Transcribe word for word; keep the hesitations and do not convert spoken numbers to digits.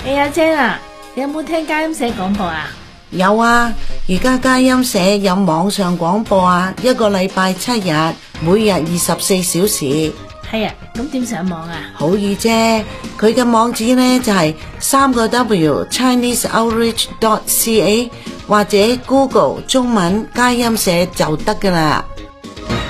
哎呀，姐啊，你有冇聽佳音社廣播啊？ 有啊，而家佳音社有網上廣播啊，一個禮拜七日，每日二十四小時。 係啊，咁點上網啊？ 好易啫，佢嘅網址呢就係三個 W Chinese Outreach dot C A 或者 Google 中文佳音社就得㗎喇。